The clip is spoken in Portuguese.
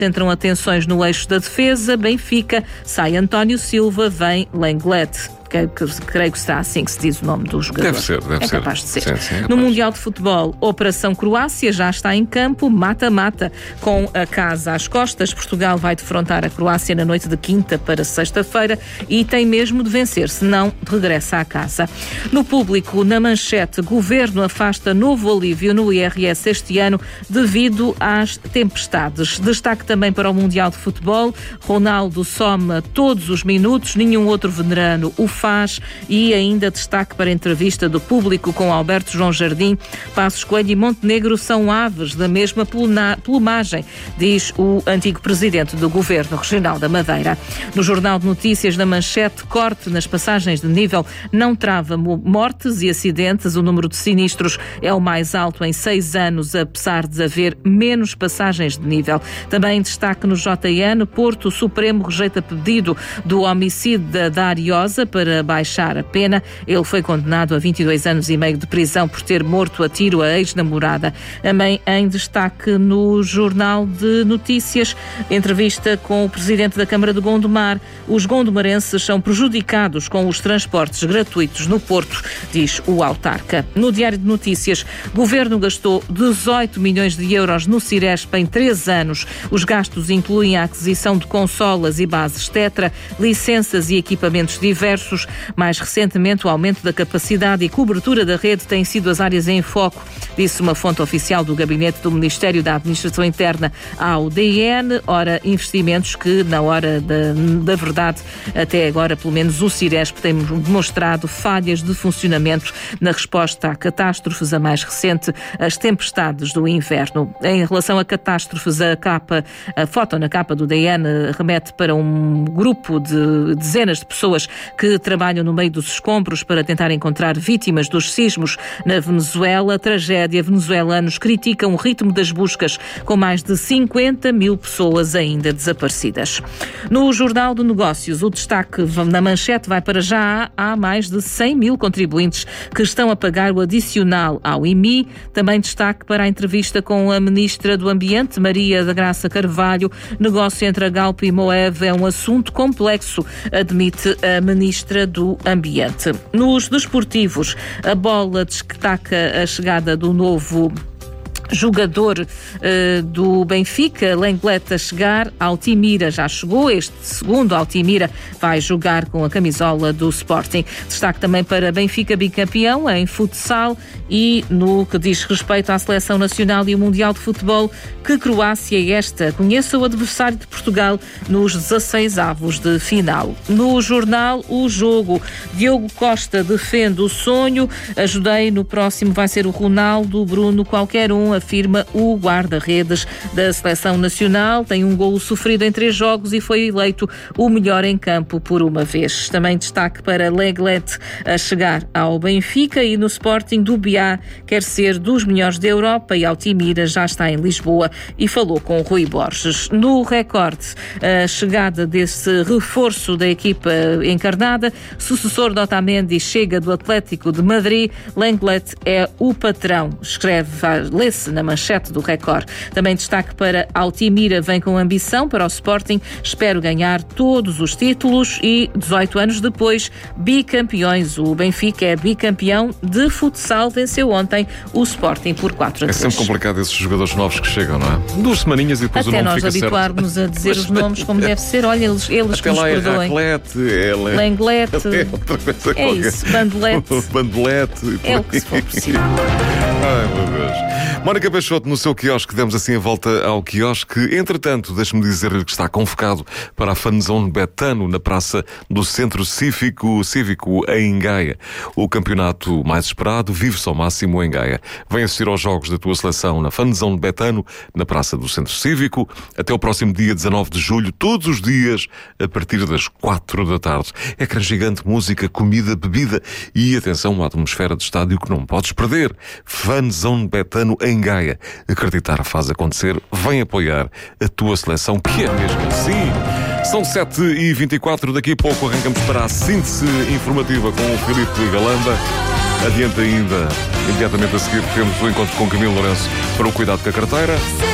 Centram atenções no eixo da defesa. Benfica, sai António Silva, vem Lenglet. Creio que será assim que se diz o nome do jogador. Deve ser. É capaz de ser. Sim, No Mundial de Futebol, Operação Croácia já está em campo, mata-mata, com a casa às costas. Portugal vai defrontar a Croácia na noite de quinta para sexta-feira e tem mesmo de vencer, senão regressa à casa. No público, na manchete, Governo afasta novo alívio no IRS este ano devido às tempestades. Destaque também para o Mundial de Futebol. Ronaldo soma todos os minutos, nenhum outro veterano o faz, e ainda destaque para a entrevista do público com Alberto João Jardim. Passos Coelho e Montenegro são aves da mesma plumagem, diz o antigo presidente do Governo Regional da Madeira. No Jornal de Notícias, na manchete, corte nas passagens de nível não trava mortes e acidentes. O número de sinistros é o mais alto em 6 anos, apesar de haver menos passagens de nível. Também destaque no JN, Porto Supremo rejeita pedido do homicida da Ariosa para baixar a pena. Ele foi condenado a 22 anos e meio de prisão por ter morto a tiro a ex-namorada. Também em destaque no Jornal de Notícias, entrevista com o presidente da Câmara de Gondomar. Os gondomarenses são prejudicados com os transportes gratuitos no Porto, diz o autarca. No Diário de Notícias, Governo gastou 18 milhões de euros no Ciresp em 3 anos. Os gastos incluem a aquisição de consolas e bases Tetra, licenças e equipamentos diversos. Mais recentemente, o aumento da capacidade e cobertura da rede têm sido as áreas em foco, disse uma fonte oficial do gabinete do Ministério da Administração Interna ao DN. Ora, investimentos que, na hora da verdade, até agora, pelo menos o Ciresp tem demonstrado falhas de funcionamento na resposta a catástrofes, a mais recente, as tempestades do inverno. Em relação a catástrofes, a foto na capa do DN remete para um grupo de dezenas de pessoas que trabalham no meio dos escombros para tentar encontrar vítimas dos sismos na Venezuela. Tragédia. Venezuelanos criticam o ritmo das buscas, com mais de 50 mil pessoas ainda desaparecidas. No Jornal de Negócios, o destaque na manchete vai para já. Há mais de 100 mil contribuintes que estão a pagar o adicional ao IMI. Também destaque para a entrevista com a Ministra do Ambiente, Maria da Graça Carvalho. Negócio entre a Galp e Moev é um assunto complexo, admite a Ministra do Ambiente. Nos desportivos, a Bola destaca a chegada do novo jogador do Benfica, Lenglet, a chegar. Altimira já chegou. Este segundo, Altimira, vai jogar com a camisola do Sporting. Destaque também para Benfica bicampeão em futsal. E no que diz respeito à Seleção Nacional e o Mundial de Futebol, que Croácia é esta? Conheça o adversário de Portugal nos 16avos de final. No jornal O Jogo, Diogo Costa defende o sonho. Ajudei, no próximo vai ser o Ronaldo, Bruno, qualquer um, afirma o guarda-redes da Seleção Nacional. Tem um golo sofrido em 3 jogos e foi eleito o melhor em campo por uma vez. Também destaque para Lenglet a chegar ao Benfica, e no Sporting, do Biá quer ser dos melhores da Europa, e Altimira já está em Lisboa e falou com Rui Borges. No Record, a chegada desse reforço da equipa encarnada, sucessor de Otamendi chega do Atlético de Madrid. Lenglet é o patrão, lê-se na manchete do Record. Também destaque para Altimira, vem com ambição para o Sporting, espero ganhar todos os títulos, e 18 anos depois, bicampeões. O Benfica é bicampeão de futsal, venceu ontem o Sporting por 4-3. É sempre complicado esses jogadores novos que chegam, não é? 2 semaninhas e depois até o nome fica certo. Até nós habituarmos a dizer os nomes como deve ser. Olha, eles que nos perdoem. Lenglet, é isso, Bandelete. É o que se for possível. Ai, meu Deus. Mónica Peixoto, no seu quiosque, demos assim a volta ao quiosque. Entretanto, deixe-me dizer-lhe que está convocado para a Fanzone Betano, na Praça do Centro Cívico em Gaia. O campeonato mais esperado vive-se ao máximo em Gaia. Vem assistir aos jogos da tua seleção na Fanzone Betano, na Praça do Centro Cívico, até o próximo dia 19 de julho, todos os dias, a partir das 4 da tarde. Ecrã gigante, música, comida, bebida e, atenção, uma atmosfera de estádio que não podes perder. Fanzone Betano em Gaia. Acreditar faz acontecer. Vem apoiar a tua seleção, que é mesmo assim. São 7h24. Daqui a pouco arrancamos para a síntese informativa com o Filipe Galamba. Adiante ainda, imediatamente a seguir, temos o encontro com Camilo Lourenço para o cuidado com a carteira.